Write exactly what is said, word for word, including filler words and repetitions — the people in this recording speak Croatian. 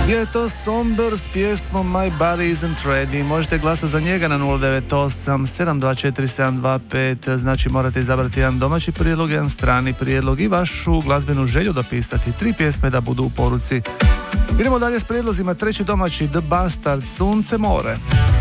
Je to Somber s pjesmom My Body Isn't Ready. Možete glasati za njega na nula devet osam sedam dva četiri sedam dva pet. Znači morate izabrati jedan domaći prijedlog, jedan strani prijedlog i vašu glazbenu želju dopisati. Tri pjesme da budu u poruci. Idemo dalje s prijedlozima. Treći domaći The Bastard, Sunce more.